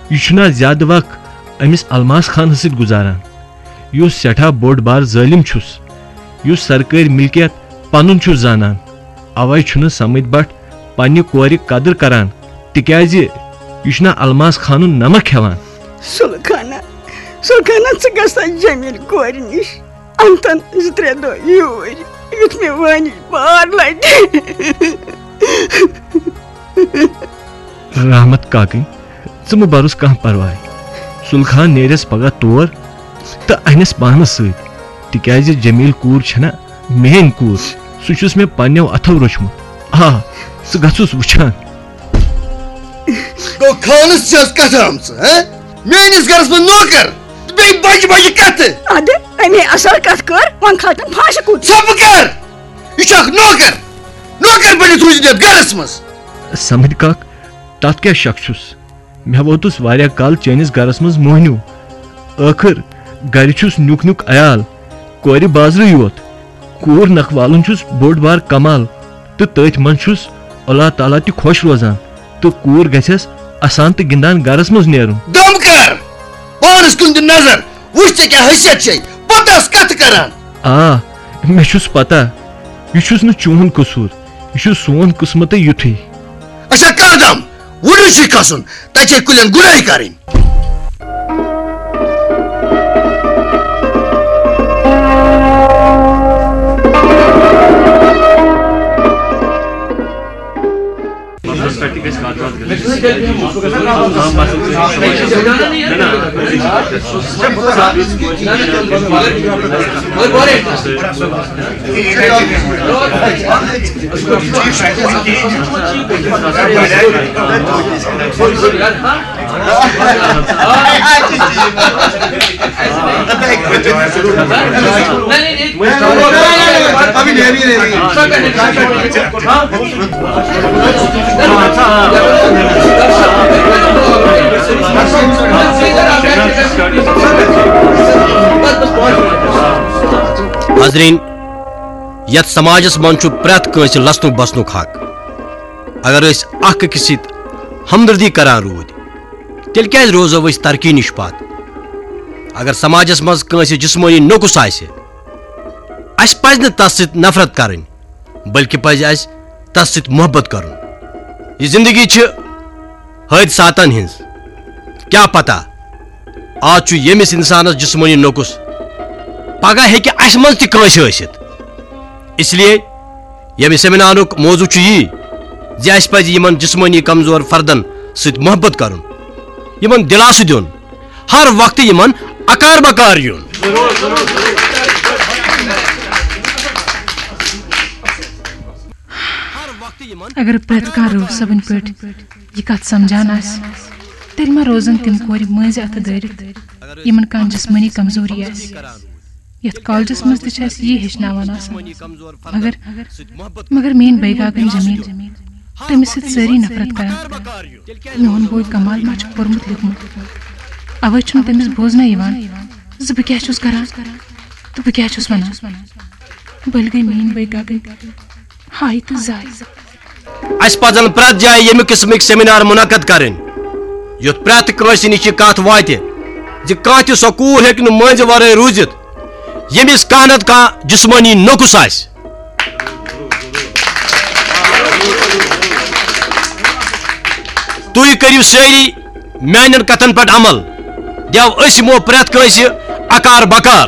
یہ زیادہ وقت امس الماس خان ست گزاران یس سٹھا بوڑ بار ظالم چھس یس سرکاری ملکیت پنن چھس زانان اوے چھن سمجھ بٹ پنہ کور قدر کران تکیاز یہ الماس خان نمک ہیوان سلخانہ ثہ گژھا جمیل کور نش انتن 2-3 دہ یور یت مے وانی بار لگہ رحمت کاکن ژٕ برس کھانا پرواے سلخان نیرس پگہ تور تو انس پانس ست تکیاز جمیل کور چھنا میٲنۍ کور سہ چھس مے پننیو اتھو روچمت سہ گژھُس وچھان گو خانس چھس کتھ آمژ میٲنِس گرس منٛز نوکر بیٚیہِ بجہِ بجہِ کتھٕ ادٕ امی اصل کتھ کر ون کھاتن پھاشہِ کُد ژھۄپہٕ کر یہِ چھُ اکھ نوکر بٔنِتھ روزِ یتھ گرس منٛز سمجھ کاک تت کیا شک چھس مے ووتس واریاہ کال چٲنِس گرس منٛز موہنیو ٲخر گرِ چھُس نیُک نیُک عیال کورِ بازرٕ یوت کوٗر نکھوالُن چھُس بوٚڑ بار کمال تہٕ تٔتھۍ منٛز چھُس اللہ تعالیٰ تہِ خۄش روزان تہٕ کوٗر گژھٮ۪س اسان تہٕ گِنٛدان گرس منٛز نیرُن دم کر پانس کُن دِ نظر وٕچھ ژےٚ کیٛاہ حیثیت چھے پتہٕ ٲس کتھٕ کران مےٚ چھُس پتہ یہِ چھُس نہٕ چون قصوٗر یہِ چھُ سون قٕسمتٕے یُتھُے اچھا کر دم وُڈٕر چھُے کھسُن تتہِ چھے کُلٮ۪ن گُڈٲے کرٕنۍ حاضرین یت سماجس من پریت کنس لسنک بسنک حق اگر اس اخ أکس ست ہمدردی کران رود تیل کیاز روزو اس ترقی نش پات اگر سماجس مز کنس جسمانی نقص آسہ اس پز نہ تس ست نفرت کرن بلکہ پز اس تس ست محبت کرن یہ زندگی حادثاتن ہنز کیا پتہ آج یمس انسانس جسمانی نقص پگہ ہیکہ اس مز تہ کنس ٲسِتھ اس لیے یمہ سیمینارک موضوع یہ زِ اس پزِ یمن جسمانی کمزور فردن ست محبت کرن یمن دلاسہ دیون ہر وقت یمن اکار بکار یون اگر پریت کان رو صبن پٹ یہ کت سمجھان آس تیل ما روزن تم کور مز ات دٲرِتھ یمن کان جسمانی کمزوری آس یت کالجس مز تہ یہ ہیچناوان آسان مگر مین بے گاگن جمیل تمس ست ساری نفرت کران میون بوے کمال ما پورمت لیکھمت اوے چھُنہٕ تمس بوزنہ یوان ز بہ کیا چھُس کران تو بہ کیا چھُس ونان بل گئی مین بے گاگن ہائی تو زائز اس پزن پرت جائے یمہ قسمک سیمینار منعقد کرن یوت پرت کنس نش کت واتہ زِ کانٛہہ تہِ سۄ کوٗر ہیٚکہِ نہٕ مٲنزِ ورٲے روٗزِتھ ییٚمِس کانٛہہ نتہٕ کانٛہہ جسمٲنی نۄقُص آسہِ تُہۍ کٔرِو سٲری میانٮ۪ن کتھن پٮ۪ٹھ عمل دِو أسۍ یِمو پرٛٮ۪تھ کٲنٛسہِ اکار بکار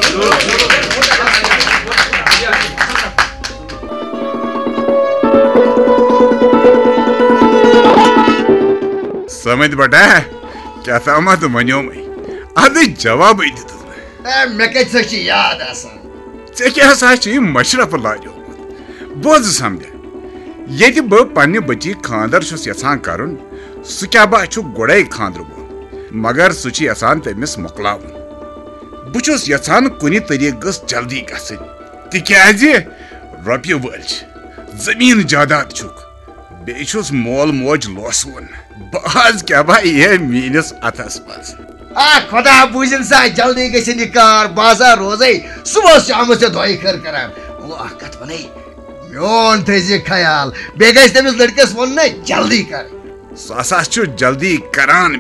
سمجھ بٹا کیا تامت ونیو میں اد جواب مے کتہ سا یاد آسان ے کیا سا مشرف لاجومت بوز سمجھ یہ بہ پنہ بچی خاندر چھس یژھان کرن سہ کیا بہ گوڑے خاندر وول مگر سہ یژھان تمس مکلاون بہس یژھان کن طریقہ گھس جلدی گھن تکیاز روپیہ ول زمین جائیداد چھک بیس مول موج لوسون باز کیا بہ یہ میس اتھس مز خدا بوزن سا جلدی گھن یہ کار بازار روزے صبح شام سے دعائی خیر کران وہ اخ کت ونے میون تھزِ خیال بیٚیہِ گژھِ تٔمِس لڑکس ون جلدی کر سہ ہسا چھُ جلدی کران